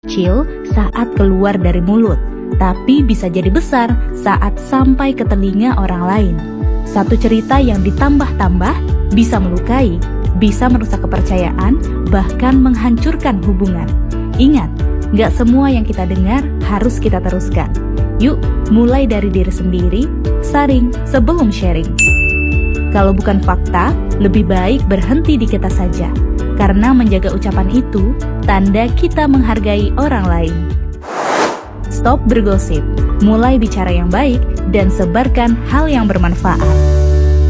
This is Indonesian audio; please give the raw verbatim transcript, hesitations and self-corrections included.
kecil saat keluar dari mulut, tapi bisa jadi besar saat sampai ke telinga orang lain. Satu cerita yang ditambah-tambah bisa melukai, bisa merusak kepercayaan, bahkan menghancurkan hubungan. Ingat, gak semua yang kita dengar harus kita teruskan. Yuk, mulai dari diri sendiri, saring sebelum sharing. Kalau bukan fakta, lebih baik berhenti di kita saja. Karena menjaga ucapan itu, tanda kita menghargai orang lain. Stop bergosip, mulai bicara yang baik, dan sebarkan hal yang bermanfaat.